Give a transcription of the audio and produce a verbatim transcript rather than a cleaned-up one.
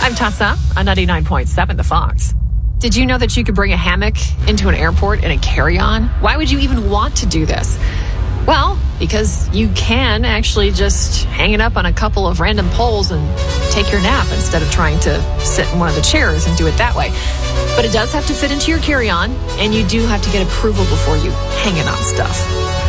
I'm Tessa on ninety-nine point seven The Fox. Did you know that you could bring a hammock into an airport in a carry-on? Why would you even want to do this? Well, because you can actually just hang it up on a couple of random poles and take your nap instead of trying to sit in one of the chairs and do it that way. But it does have to fit into your carry-on, and you do have to get approval before you hang it on stuff.